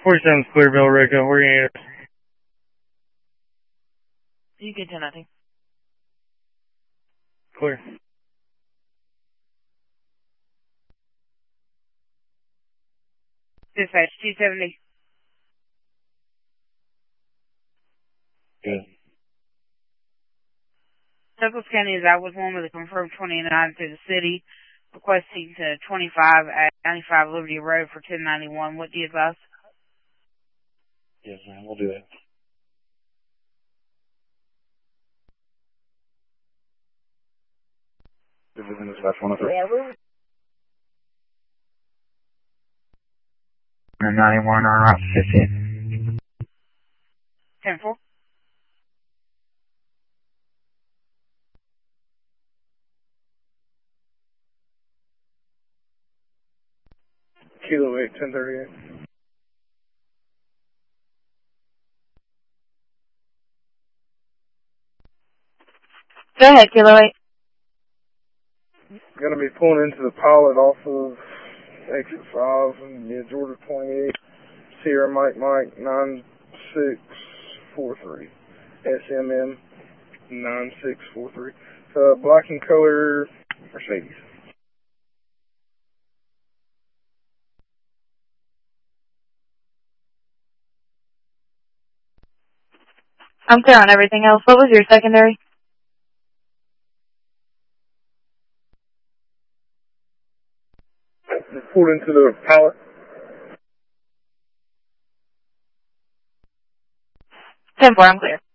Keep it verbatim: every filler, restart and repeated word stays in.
forty-seven's Clearville, Rico. We're going to You get to nothing. Clear. Dispatch, two seventy. Good. Douglas County is out with one with a confirmed twenty-nine to the city, requesting to twenty-five at ninety-five Liberty Road for ten ninety-one. What do you advise? Yes, ma'am. We'll do that. Division Dispatch one oh three. ninety-one on Route fifteen. ten four. Kilo eight, ten thirty-eight. Go ahead, Kilo eight. Going to be pulling into the pilot off of exit five and yeah, Georgia twenty-eight, Sierra Mike Mike nine six four three, S M M nine six four three. Uh, black and color Mercedes. I'm clear on everything else. What was your secondary? Pulled into the pilot. ten four, I'm clear.